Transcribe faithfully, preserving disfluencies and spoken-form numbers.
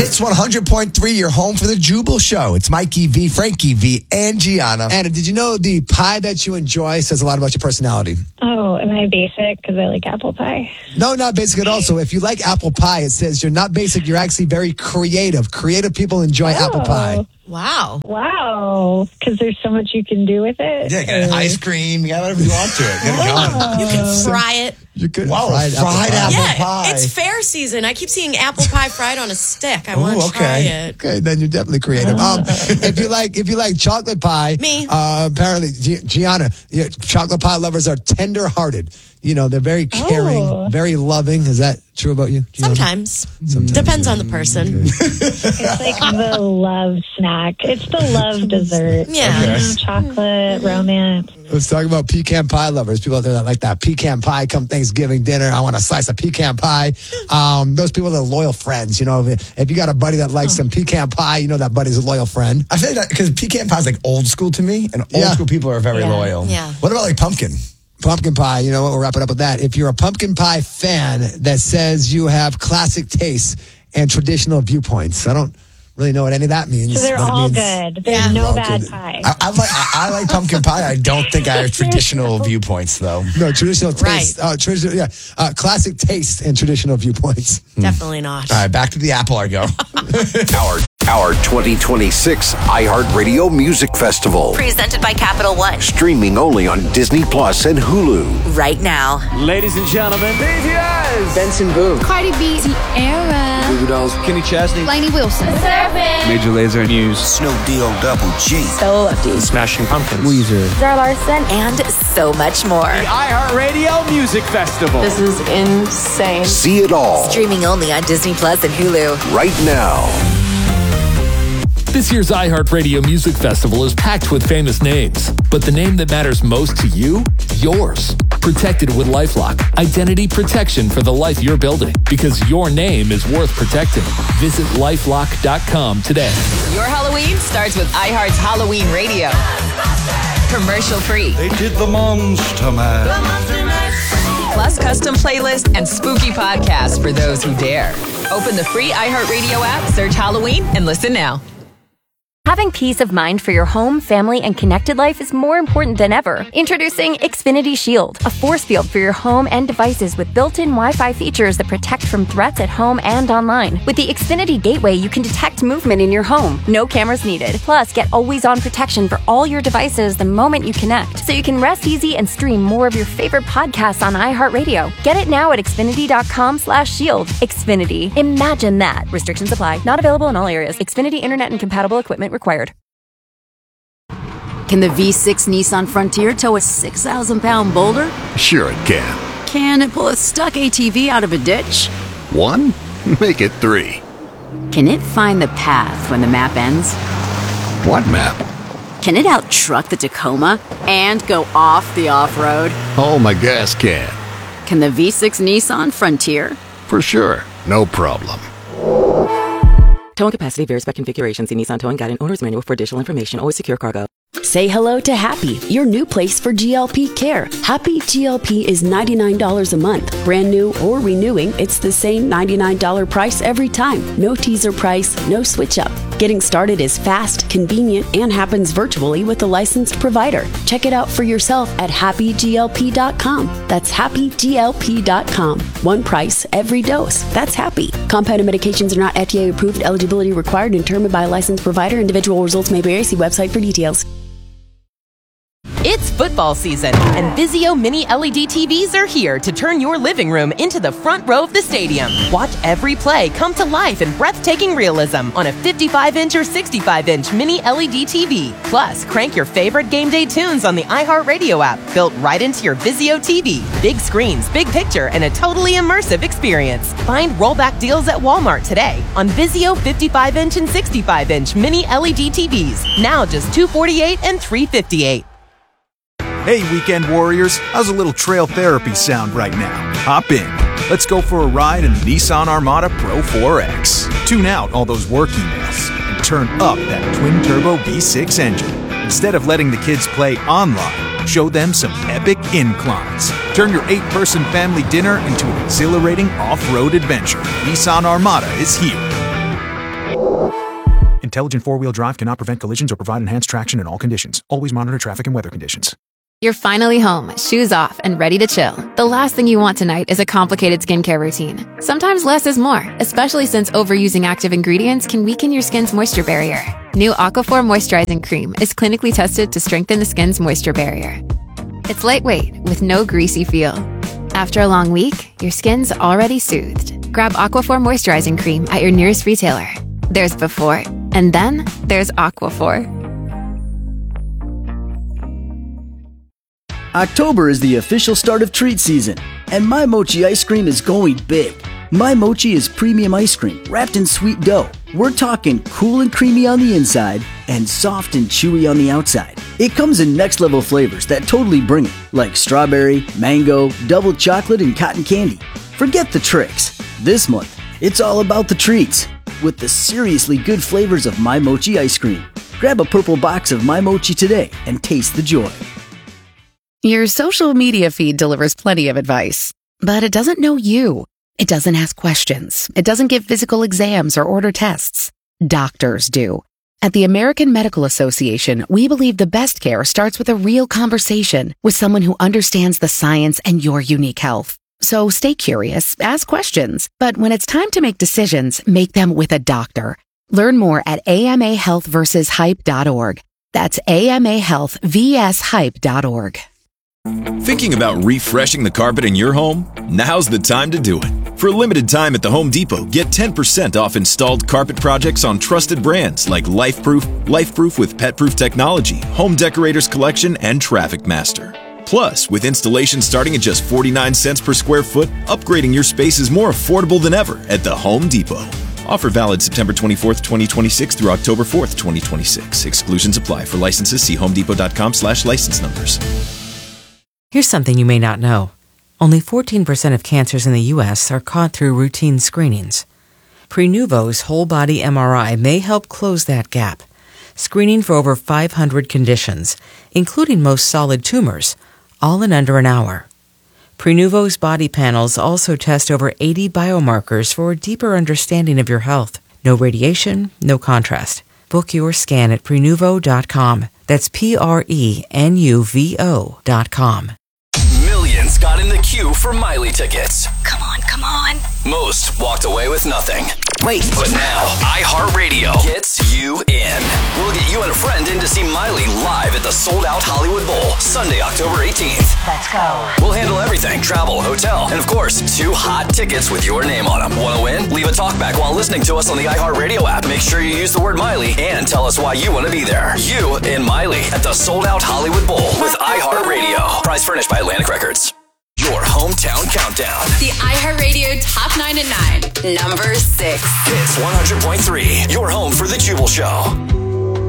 Hits one hundred point three, your home for the Jubal Show. It's Mikey V, Frankie V, and Gianna. Anna, did you know the pie that you enjoy says a lot about your personality? Oh, am I basic because I like apple pie? No, not basic at all. So if you like apple pie, it says you're not basic. You're actually very creative. Creative people enjoy Oh. apple pie. Wow. Wow. Because there's so much you can do with it. Yeah, you got ice cream. You got whatever you want to it. Get it going. You can fry it. You could Wow, fried, fried apple pie. apple Yeah, pie. it's fair season. I keep seeing apple pie fried on a stick. I want Ooh, to try okay. it. Okay, then you're definitely creative. Um, if you like, if you like chocolate pie, Me. Uh, apparently, Gi- Gianna, yeah, chocolate pie lovers are tender-hearted. You know, they're very caring, Oh. very loving. Is that true about you, Gianna? Sometimes. Sometimes, Depends yeah. on the person. It's like the love snack. It's the love dessert. Yeah. You know, chocolate, romance. Let's talk about pecan pie lovers. People out there that like that pecan pie come Thanksgiving dinner. I want a slice of pecan pie. Um, those people are loyal friends. You know, if, if you got a buddy that likes some pecan pie, you know that buddy's a loyal friend. I feel like that because pecan pie is like old school to me, and old Yeah. school people are very Yeah. loyal. Yeah. What about like pumpkin? Pumpkin pie, you know what? We'll wrap it up with that. If you're a pumpkin pie fan that says you have classic tastes and traditional viewpoints, I don't really know what any of that means. So they're but it all means- good. There's Yeah. no All bad good. pie. I, I like I, I like pumpkin pie. I don't think I have traditional viewpoints though. No, traditional taste. Right. Uh, traditional, yeah. Uh, classic taste and traditional viewpoints. Definitely not. All right, back to the apple I go. Our our twenty twenty-six iHeartRadio Music Festival. Presented by Capital One. Streaming only on Disney Plus and Hulu. Right now. Ladies and gentlemen, B T S. Benson Boone. Cardi B, Tierra, Goo Goo Dolls. Kenny Chesney. Lainey Wilson, Major Lazer News. Snow Deal Double G. Stella Lefty, Smashing Pumpkins. Weezer. Zara Larson. And so much more. iHeartRadio Music Festival. This is insane. See it all Streaming only on Disney Plus and Hulu. right now. This year's iHeartRadio Music Festival is packed with famous names, but the name that matters most to you? Yours. Protected with LifeLock. Identity protection for the life you're building, because your name is worth protecting. Visit lifelock dot com today. Your Halloween starts with iHeart's Halloween Radio. Commercial free. They did the Monster Mash. Plus custom playlist and spooky podcasts for those who dare. Open the free iHeartRadio app, search Halloween, and listen now. Having peace of mind for your home, family, and connected life is more important than ever. Introducing Xfinity Shield, a force field for your home and devices with built-in Wi-Fi features that protect from threats at home and online. With the Xfinity Gateway, you can detect movement in your home. No cameras needed. Plus, get always-on protection for all your devices the moment you connect, so you can rest easy and stream more of your favorite podcasts on iHeartRadio. Get it now at xfinity.com slash shield. Xfinity. Imagine that. Restrictions apply. Not available in all areas. Xfinity Internet and compatible equipment required. Can the V six Nissan Frontier tow a six thousand pound boulder? Sure it can. Can it pull a stuck A T V out of a ditch? One? Make it three. Can it find the path when the map ends? What map? Can it out-truck the Tacoma and go off the off-road? Oh, my gas can. Can the V six Nissan Frontier? For sure. No problem. Towing capacity varies by configuration. See Nissan Towing Guide and Owner's Manual for additional information. Always secure cargo. Say hello to Happy, your new place for G L P care. Happy G L P is ninety-nine dollars a month. Brand new or renewing, it's the same ninety-nine dollars price every time. No teaser price, no switch up. Getting started is fast, convenient, and happens virtually with a licensed provider. Check it out for yourself at happy G L P dot com. That's happy G L P dot com. One price, every dose. That's happy. Compounded medications are not F D A approved. Eligibility required and determined by a licensed provider. Individual results may vary. See website for details. It's football season, and Vizio Mini L E D T Vs are here to turn your living room into the front row of the stadium. Watch every play come to life in breathtaking realism on a fifty-five inch or sixty-five inch Mini L E D T V. Plus, crank your favorite game day tunes on the iHeartRadio app, built right into your Vizio T V. Big screens, big picture, and a totally immersive experience. Find rollback deals at Walmart today on Vizio fifty-five inch and sixty-five inch Mini L E D T Vs. Now just two hundred forty-eight dollars and three hundred fifty-eight dollars. Hey, weekend warriors, how's a little trail therapy sound right now? Hop in. Let's go for a ride in the Nissan Armada Pro four X. Tune out all those work emails and turn up that twin-turbo V six engine. Instead of letting the kids play online, show them some epic inclines. Turn your eight-person family dinner into an exhilarating off-road adventure. Nissan Armada is here. Intelligent four-wheel drive cannot prevent collisions or provide enhanced traction in all conditions. Always monitor traffic and weather conditions. You're finally home, shoes off, and ready to chill. The last thing you want tonight is a complicated skincare routine. Sometimes less is more, especially since overusing active ingredients can weaken your skin's moisture barrier. New Aquaphor Moisturizing Cream is clinically tested to strengthen the skin's moisture barrier. It's lightweight with no greasy feel. After a long week, your skin's already soothed. Grab Aquaphor Moisturizing Cream at your nearest retailer. There's before, and then there's Aquaphor. October is the official start of treat season, and My Mochi ice cream is going big. My Mochi is premium ice cream wrapped in sweet dough. We're talking cool and creamy on the inside and soft and chewy on the outside. It comes in next level flavors that totally bring it, like strawberry, mango, double chocolate, and cotton candy. Forget the tricks. This month, it's all about the treats with the seriously good flavors of My Mochi ice cream. Grab a purple box of My Mochi today and taste the joy. Your social media feed delivers plenty of advice, but it doesn't know you. It doesn't ask questions. It doesn't give physical exams or order tests. Doctors do. At the American Medical Association, we believe the best care starts with a real conversation with someone who understands the science and your unique health. So stay curious, ask questions, but when it's time to make decisions, make them with a doctor. Learn more at A M A health versus hype dot org. That's A M A health versus hype dot org. Thinking about refreshing the carpet in your home? Now's the time to do it. For a limited time at the Home Depot, get ten percent off installed carpet projects on trusted brands like LifeProof, LifeProof with PetProof technology, Home Decorators Collection, and Traffic Master. Plus, with installation starting at just forty-nine cents per square foot, upgrading your space is more affordable than ever at the Home Depot. Offer valid September twenty-fourth, twenty twenty-six through October fourth, twenty twenty-six. Exclusions apply. For licenses, see homedepot.com slash license numbers. Here's something you may not know. Only fourteen percent of cancers in the U S are caught through routine screenings. Prenuvo's whole-body M R I may help close that gap, screening for over five hundred conditions, including most solid tumors, all in under an hour. Prenuvo's body panels also test over eighty biomarkers for a deeper understanding of your health. No radiation, no contrast. Book your scan at prenuvo dot com. That's P R E N U V O dot com. Millions got in the queue for Miley tickets. Come on, come on. Most walked away with nothing. Wait. But now, iHeartRadio gets you in. We'll get you and a friend in to see Miley live at the sold-out Hollywood Bowl, Sunday, October eighteenth. Let's go. We'll handle everything, travel, hotel, and of course, two hot tickets with your name on them. Want to win? Leave a talkback while listening to us on the iHeartRadio app. Make sure you use the word Miley and tell us why you want to be there. You and Miley at the sold-out Hollywood Bowl with iHeartRadio. Prize furnished by Atlantic Records. Your hometown countdown. The iHeartRadio Top nine at nine. Number six. Hits one hundred point three. Your home for the Jubal Show.